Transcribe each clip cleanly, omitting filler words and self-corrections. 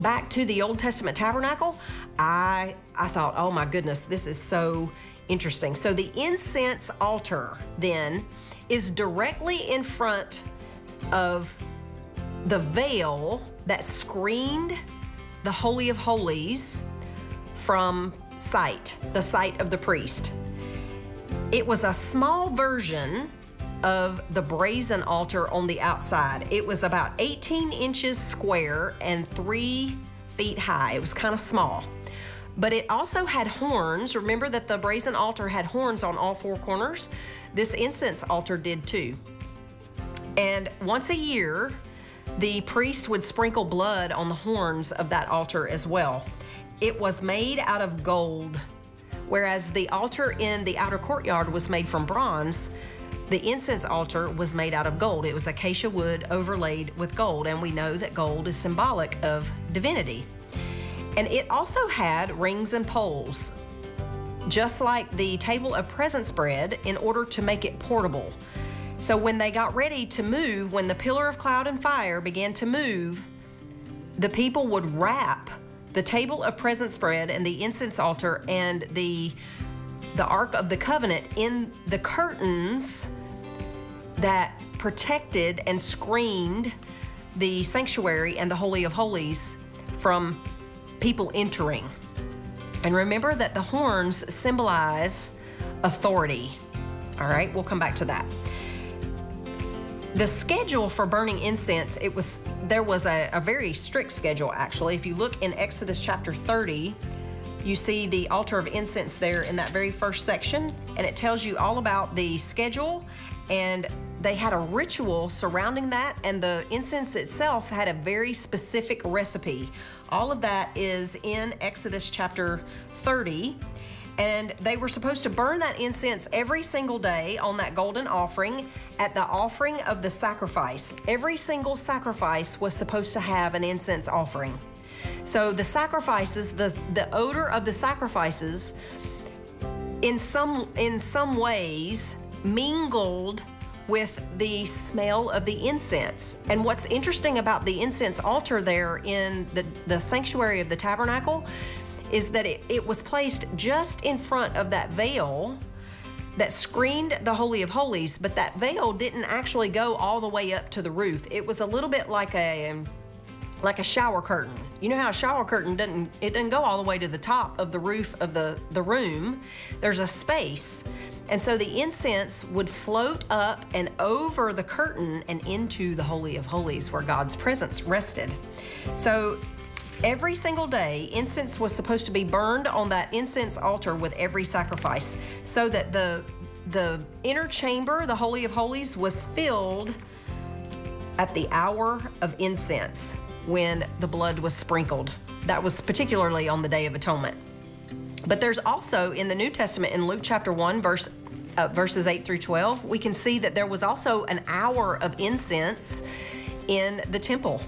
back to the Old Testament tabernacle, I thought, oh my goodness, this is so interesting. So the incense altar then is directly in front of the veil that screened the Holy of Holies from sight, the sight of the priest. It was a small version of the brazen altar on the outside. It was about 18 inches square and 3 feet high. It was kind of small. But it also had horns. Remember that the brazen altar had horns on all 4 corners? This incense altar did too. And once a year, the priest would sprinkle blood on the horns of that altar as well. It was made out of gold, whereas the altar in the outer courtyard was made from bronze. The incense altar was made out of gold. It was acacia wood overlaid with gold, and we know that gold is symbolic of divinity. And it also had rings and poles, just like the table of present spread, in order to make it portable. So when they got ready to move, when the pillar of cloud and fire began to move, the people would wrap the table of present spread and the incense altar and the Ark of the Covenant in the curtains that protected and screened the sanctuary and the Holy of Holies from people entering. And remember that the horns symbolize authority. All right, we'll come back to that. The schedule for burning incense, there was a very strict schedule, actually. If you look in Exodus chapter 30, you see the altar of incense there in that very first section, and it tells you all about the schedule, and they had a ritual surrounding that, and the incense itself had a very specific recipe. All of that is in Exodus chapter 30. And they were supposed to burn that incense every single day on that golden offering at the offering of the sacrifice. Every single sacrifice was supposed to have an incense offering. So the sacrifices, the odor of the sacrifices, in some ways mingled with the smell of the incense. And what's interesting about the incense altar there in the sanctuary of the tabernacle is that it was placed just in front of that veil that screened the Holy of Holies, but that veil didn't actually go all the way up to the roof. It was a little bit like a shower curtain. You know how a shower curtain doesn't go all the way to the top of the roof of the room. There's a space. And so the incense would float up and over the curtain and into the Holy of Holies where God's presence rested. So every single day, incense was supposed to be burned on that incense altar with every sacrifice, so that the inner chamber, the Holy of Holies, was filled at the hour of incense when the blood was sprinkled. That was particularly on the Day of Atonement. But there's also in the New Testament, in Luke chapter 1, verses 8 through 12, we can see that there was also an hour of incense in the temple,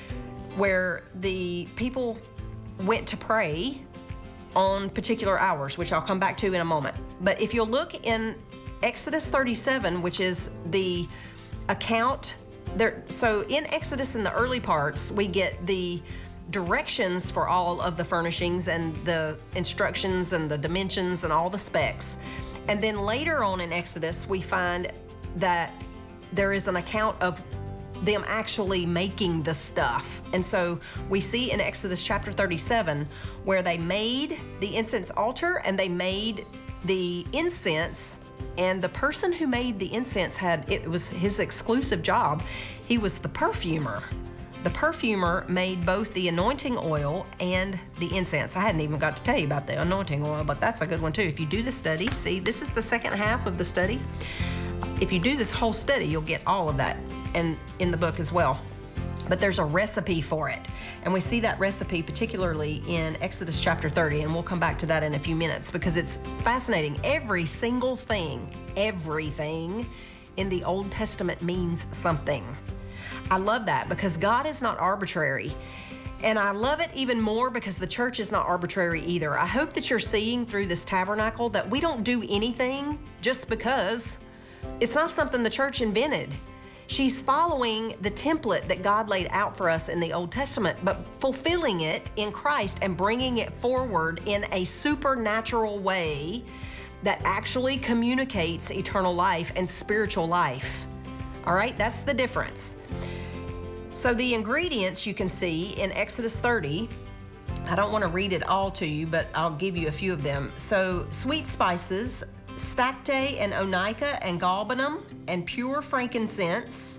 where the people went to pray on particular hours, which I'll come back to in a moment. But if you'll look in Exodus 37, which is the account there, so in Exodus, in the early parts, we get the directions for all of the furnishings and the instructions and the dimensions and all the specs. And then later on in Exodus, we find that there is an account of them actually making the stuff. And so we see in Exodus chapter 37 where they made the incense altar and they made the incense, and the person who made the incense it was his exclusive job. He was the perfumer. The perfumer made both the anointing oil and the incense. I hadn't even got to tell you about the anointing oil, but that's a good one too. If you do the study, see, this is the second half of the study. If you do this whole study, you'll get all of that and in the book as well. But there's a recipe for it. And we see that recipe particularly in Exodus chapter 30, and we'll come back to that in a few minutes because it's fascinating. Every single thing, everything in the Old Testament means something. I love that because God is not arbitrary. And I love it even more because the church is not arbitrary either. I hope that you're seeing through this tabernacle that we don't do anything just because. It's not something the church invented. She's following the template that God laid out for us in the Old Testament, but fulfilling it in Christ and bringing it forward in a supernatural way that actually communicates eternal life and spiritual life. All right, that's the difference. So the ingredients you can see in Exodus 30, I don't want to read it all to you, but I'll give you a few of them. So sweet spices, stacte and onycha and galbanum and pure frankincense,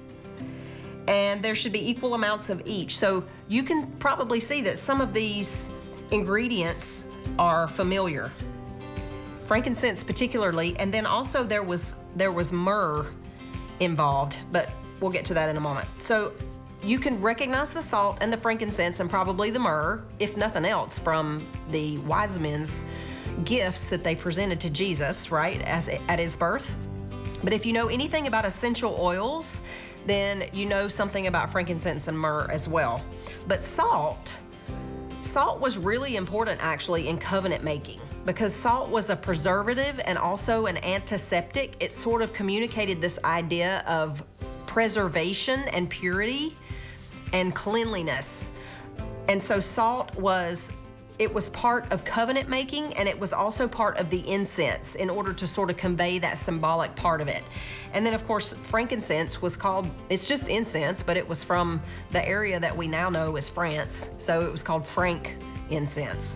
and there should be equal amounts of each. So you can probably see that some of these ingredients are familiar. Frankincense particularly, and then also there was myrrh involved, but we'll get to that in a moment. So you can recognize the salt and the frankincense and probably the myrrh, if nothing else, from the wise men's gifts that they presented to Jesus, right, at his birth. But if you know anything about essential oils, then you know something about frankincense and myrrh as well. But salt was really important actually in covenant making, because salt was a preservative and also an antiseptic. It sort of communicated this idea of preservation and purity and cleanliness. And so salt was part of covenant making, and it was also part of the incense in order to sort of convey that symbolic part of it. And then of course, frankincense was called, it's just incense, but it was from the area that we now know as France. So it was called frank incense.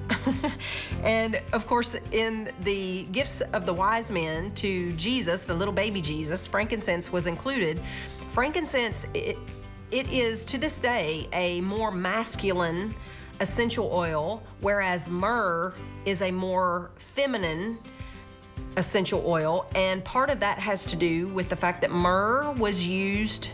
And of course, in the gifts of the wise men to Jesus, the little baby Jesus, frankincense was included. Frankincense, it is to this day a more masculine essential oil, whereas myrrh is a more feminine essential oil. And part of that has to do with the fact that myrrh was used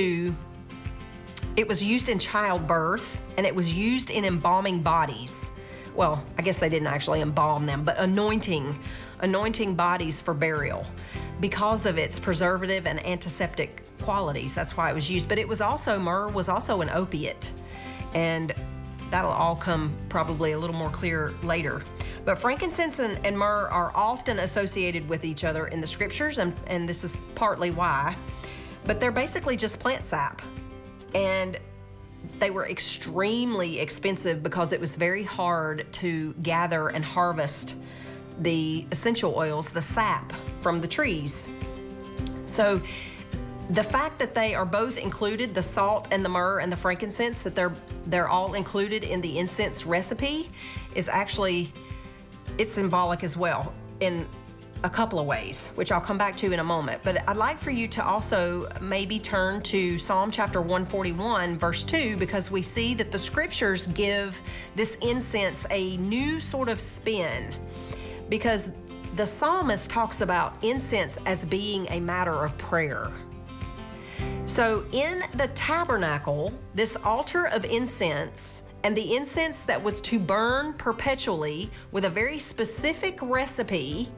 in childbirth, and it was used in embalming bodies. Well, I guess they didn't actually embalm them, but anointing bodies for burial because of its preservative and antiseptic qualities. That's why it was used. But myrrh was also an opiate, and that'll all come probably a little more clear later. But frankincense and myrrh are often associated with each other in the scriptures, and this is partly why. But they're basically just plant sap. And they were extremely expensive because it was very hard to gather and harvest the essential oils, the sap from the trees. So the fact that they are both included, the salt and the myrrh and the frankincense, that they're all included in the incense recipe, is actually, it's symbolic as well in a couple of ways, which I'll come back to in a moment. But I'd like for you to also maybe turn to Psalm chapter 141, verse 2, because we see that the scriptures give this incense a new sort of spin, because the psalmist talks about incense as being a matter of prayer. So in the tabernacle, this altar of incense and the incense that was to burn perpetually with a very specific recipe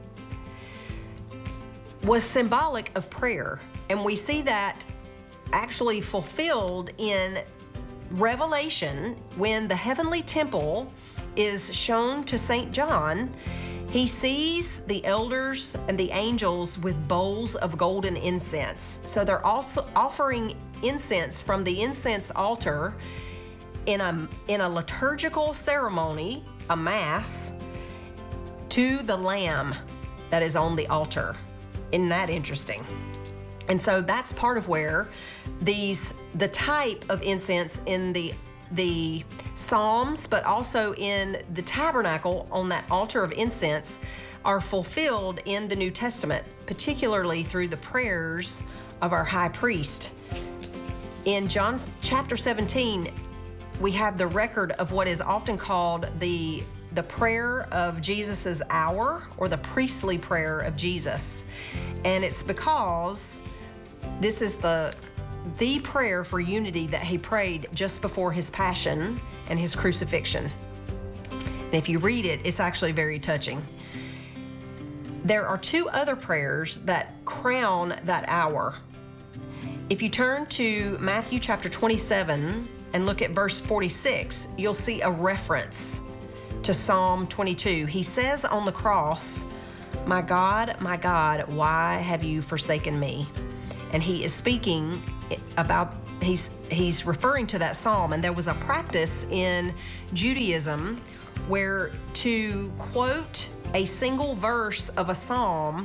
was symbolic of prayer. And we see that actually fulfilled in Revelation when the heavenly temple is shown to St. John. He sees the elders and the angels with bowls of golden incense. So they're also offering incense from the incense altar in a liturgical ceremony, a mass, to the Lamb that is on the altar. Isn't that interesting? And so that's part of where the type of incense in the Psalms, but also in the tabernacle on that altar of incense, are fulfilled in the New Testament, particularly through the prayers of our high priest. In John chapter 17, we have the record of what is often called the prayer of Jesus's hour, or the priestly prayer of Jesus. And it's because this is the prayer for unity that he prayed just before his passion and his crucifixion. And if you read it, it's actually very touching. There are two other prayers that crown that hour. If you turn to Matthew chapter 27 and look at verse 46, you'll see a reference to Psalm 22. He says on the cross, my God, why have you forsaken me?" And he is speaking about he's referring to that psalm, and there was a practice in Judaism where to quote a single verse of a psalm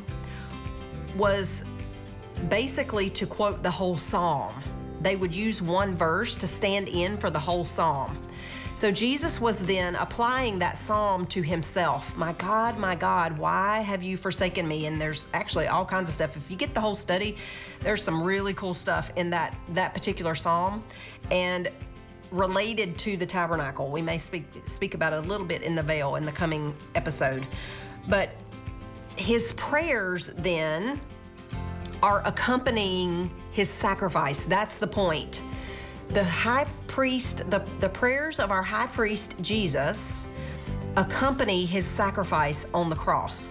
was basically to quote the whole psalm. They would use one verse to stand in for the whole psalm. So Jesus was then applying that psalm to himself. My God, why have you forsaken me? And there's actually all kinds of stuff. If you get the whole study, there's some really cool stuff in that particular psalm and related to the tabernacle. We may speak about it a little bit in the veil in the coming episode. But his prayers then are accompanying his sacrifice. That's the point. The high priest, the prayers of our high priest Jesus accompany his sacrifice on the cross.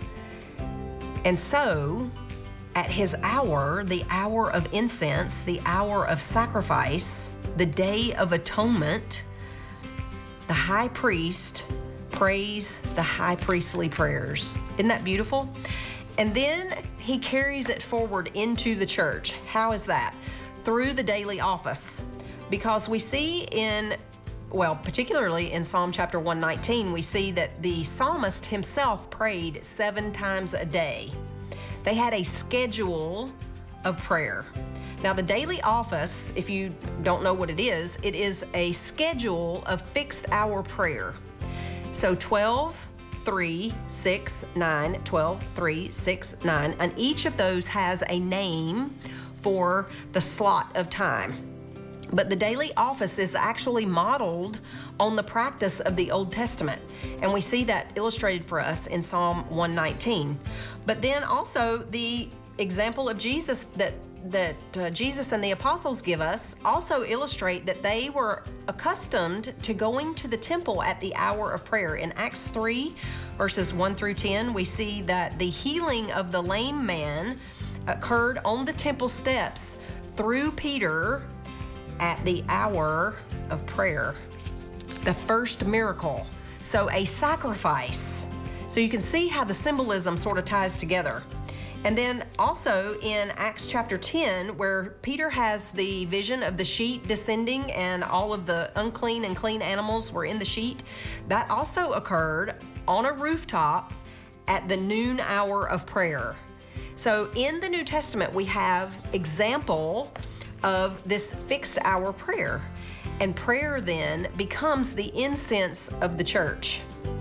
And so, at his hour, the hour of incense, the hour of sacrifice, the day of atonement, the high priest prays the high priestly prayers. Isn't that beautiful? And then he carries it forward into the church. How is that? Through the daily office. Because we see particularly in Psalm chapter 119, we see that the psalmist himself prayed 7 times a day. They had a schedule of prayer. Now, the daily office, if you don't know what it is a schedule of fixed hour prayer. So 12, 3, 6, 9, 12, 3, 6, 9, and each of those has a name for the slot of time. But the daily office is actually modeled on the practice of the Old Testament. And we see that illustrated for us in Psalm 119. But then also the example of Jesus that Jesus and the apostles give us also illustrate that they were accustomed to going to the temple at the hour of prayer. In Acts 3, verses 1 through 10, we see that the healing of the lame man occurred on the temple steps through Peter at the hour of prayer. The first miracle. So a sacrifice. So you can see how the symbolism sort of ties together. And then also in Acts chapter 10, where Peter has the vision of the sheet descending and all of the unclean and clean animals were in the sheet, that also occurred on a rooftop at the noon hour of prayer. So in the New Testament, we have example of this fixed hour prayer. And prayer then becomes the incense of the church.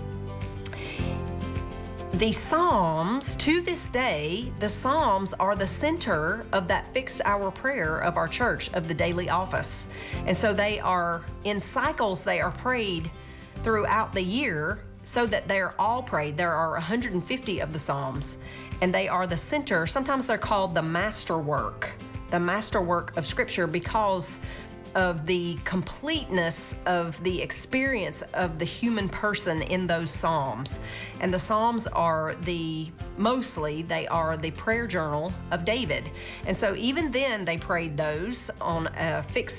The Psalms, to this day, the Psalms are the center of that fixed hour prayer of our church, of the daily office. And so they are, in cycles, they are prayed throughout the year so that they're all prayed. There are 150 of the Psalms, and they are the center. Sometimes they're called the masterwork of Scripture because of the completeness of the experience of the human person in those Psalms. And the Psalms are mostly the prayer journal of David. And so even then they prayed those on a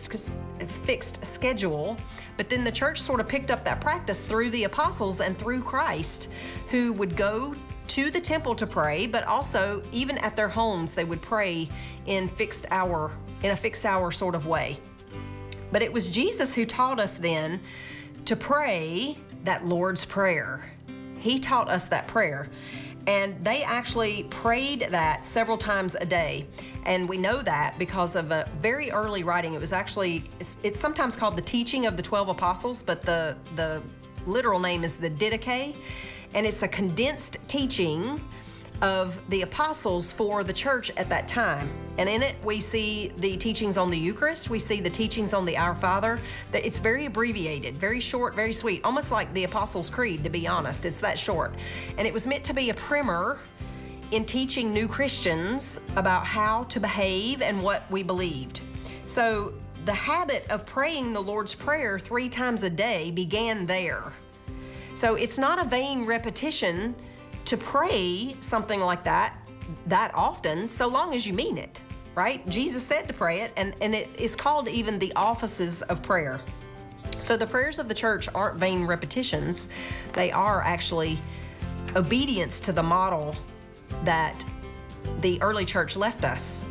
fixed schedule, but then the church sort of picked up that practice through the apostles and through Christ, who would go to the temple to pray, but also even at their homes they would pray in a fixed hour sort of way. But it was Jesus who taught us then to pray that Lord's Prayer. He taught us that prayer. And they actually prayed that several times a day. And we know that because of a very early writing. It was actually, it's sometimes called the Teaching of the 12 Apostles, but the literal name is the Didache. And it's a condensed teaching of the apostles for the church at that time. And in it, we see the teachings on the Eucharist. We see the teachings on the Our Father. It's very abbreviated, very short, very sweet, almost like the Apostles' Creed, to be honest. It's that short. And it was meant to be a primer in teaching new Christians about how to behave and what we believed. So the habit of praying the Lord's Prayer 3 times a day began there. So it's not a vain repetition to pray something like that often, so long as you mean it, right? Jesus said to pray it, and it is called even the offices of prayer. So the prayers of the church aren't vain repetitions. They are actually obedience to the model that the early church left us.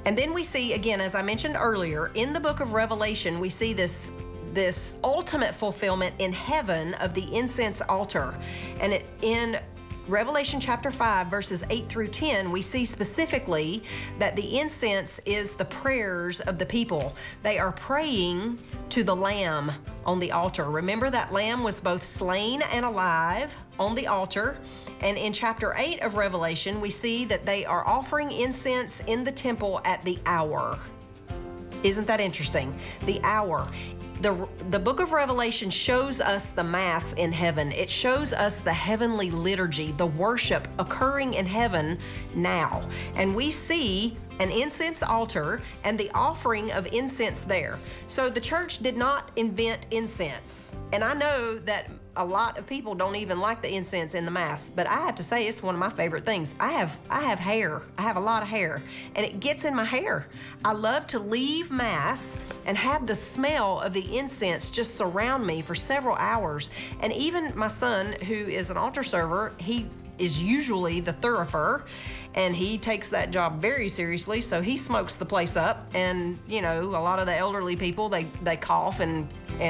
And then we see, again, as I mentioned earlier, in the book of Revelation, we see this ultimate fulfillment in heaven of the incense altar. And in Revelation chapter 5, verses 8 through 10, we see specifically that the incense is the prayers of the people. They are praying to the Lamb on the altar. Remember that Lamb was both slain and alive on the altar. And in chapter 8 of Revelation, we see that they are offering incense in the temple at the hour. Isn't that interesting? The hour. The book of Revelation shows us the Mass in heaven. It shows us the heavenly liturgy, the worship occurring in heaven now. And we see an incense altar and the offering of incense there. So the church did not invent incense. And I know that a lot of people don't even like the incense in the Mass, but I have to say it's one of my favorite things. I have hair. I have a lot of hair, and it gets in my hair. I love to leave Mass and have the smell of the incense just surround me for several hours. And even my son, who is an altar server, he is usually the thurifer, and he takes that job very seriously, so he smokes the place up. And you know, a lot of the elderly people, they cough and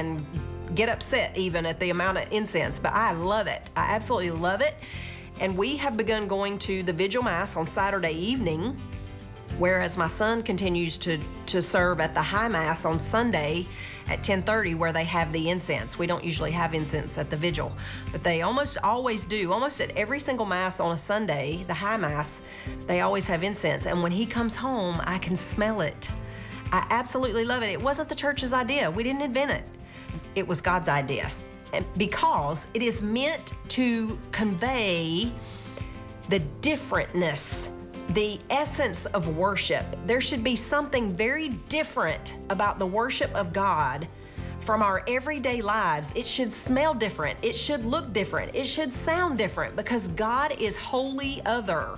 get upset even at the amount of incense, but I love it. I absolutely love it. And we have begun going to the Vigil Mass on Saturday evening, whereas my son continues to serve at the High Mass on Sunday at 10:30, where they have the incense. We don't usually have incense at the Vigil, but they almost always do. Almost at every single Mass on a Sunday, the High Mass, they always have incense. And when he comes home, I can smell it. I absolutely love it. It wasn't the church's idea. We didn't invent it. It was God's idea, and because it is meant to convey the differentness, the essence of worship. There should be something very different about the worship of God from our everyday lives. It should smell different. It should look different. It should sound different, because God is wholly other.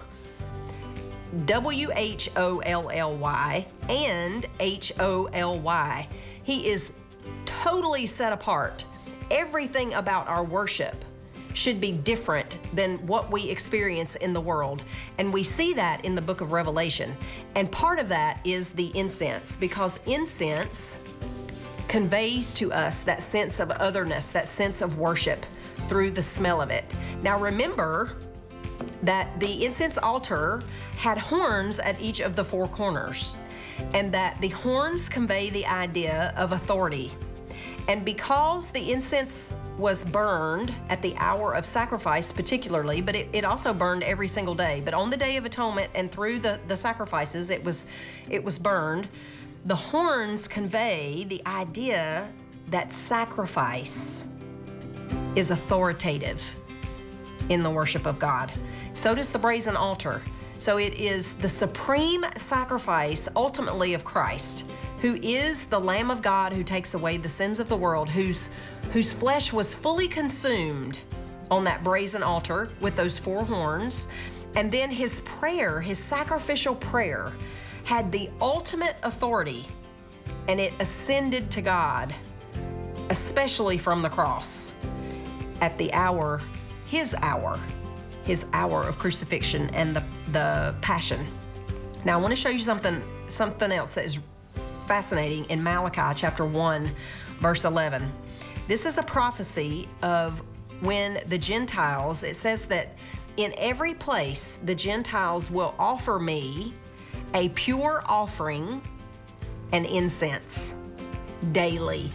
WHOLLY and HOLY. He is totally set apart. Everything about our worship should be different than what we experience in the world. And we see that in the book of Revelation. And part of that is the incense, because incense conveys to us that sense of otherness, that sense of worship through the smell of it. Now remember that the incense altar had horns at each of the four corners, and that the horns convey the idea of authority. And because the incense was burned at the hour of sacrifice particularly, but it also burned every single day, but on the Day of Atonement and through the sacrifices, it was burned. The horns convey the idea that sacrifice is authoritative in the worship of God. So does the brazen altar. So it is the supreme sacrifice ultimately of Christ, who is the Lamb of God who takes away the sins of the world, whose flesh was fully consumed on that brazen altar with those four horns. And then his prayer, his sacrificial prayer, had the ultimate authority, and it ascended to God, especially from the cross at the hour, his hour of crucifixion and the passion. Now I want to show you something else that is fascinating in Malachi chapter 1, verse 11. This is a prophecy of when the Gentiles, it says that in every place the Gentiles will offer me a pure offering and incense daily.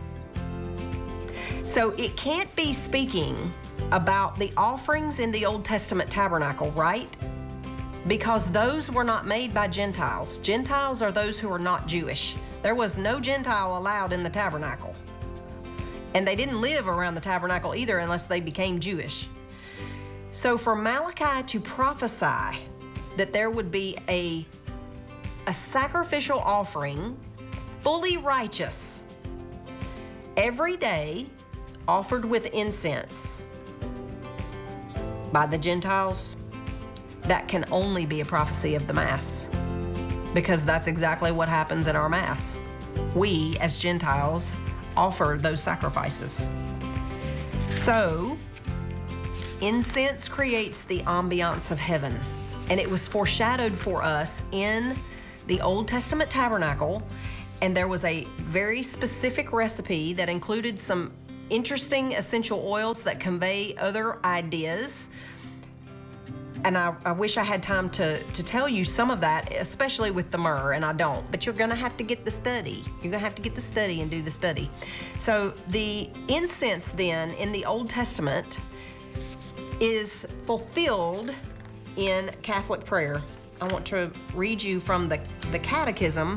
So it can't be speaking about the offerings in the Old Testament tabernacle, right? Because those were not made by Gentiles. Gentiles are those who are not Jewish. There was no Gentile allowed in the tabernacle. And they didn't live around the tabernacle either unless they became Jewish. So for Malachi to prophesy that there would be a sacrificial offering, fully righteous, every day offered with incense by the Gentiles, that can only be a prophecy of the Mass, because that's exactly what happens in our Mass. We, as Gentiles, offer those sacrifices. So, incense creates the ambiance of heaven, and it was foreshadowed for us in the Old Testament tabernacle, and there was a very specific recipe that included some interesting essential oils that convey other ideas. And I wish I had time to tell you some of that, especially with the myrrh, and I don't. But you're going to have to get the study. You're going to have to get the study and do the study. So the incense then in the Old Testament is fulfilled in Catholic prayer. I want to read you from the Catechism.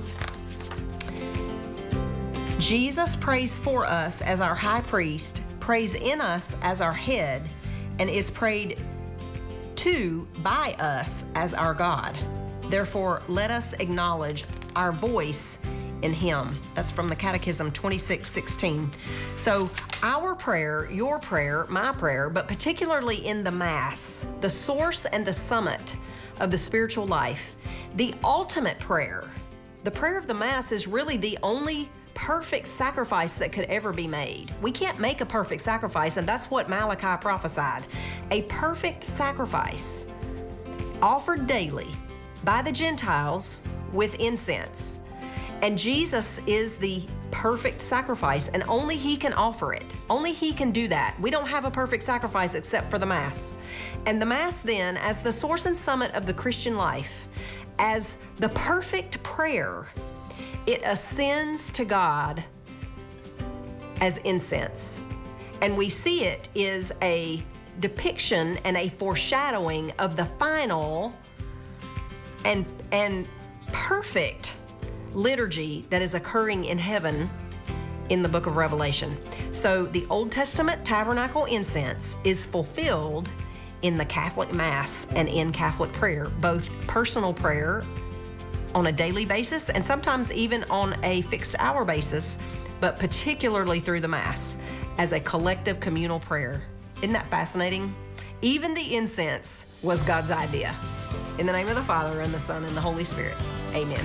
Jesus prays for us as our high priest, prays in us as our head, and is prayed to by us as our God. Therefore, let us acknowledge our voice in him. That's from the Catechism 26:16. So our prayer, your prayer, my prayer, but particularly in the Mass, the source and the summit of the spiritual life, the ultimate prayer, the prayer of the Mass is really the only perfect sacrifice that could ever be made. We can't make a perfect sacrifice, and that's what Malachi prophesied. A perfect sacrifice offered daily by the Gentiles with incense. And Jesus is the perfect sacrifice, and only he can offer it. Only he can do that. We don't have a perfect sacrifice except for the Mass. And the Mass then, as the source and summit of the Christian life, as the perfect prayer, it ascends to God as incense. And we see it is a depiction and a foreshadowing of the final and perfect liturgy that is occurring in heaven in the book of Revelation. So the Old Testament tabernacle incense is fulfilled in the Catholic Mass and in Catholic prayer, both personal prayer on a daily basis and sometimes even on a fixed hour basis, but particularly through the Mass as a collective communal prayer. Isn't that fascinating? Even the incense was God's idea. In the name of the Father, and the Son, and the Holy Spirit. Amen.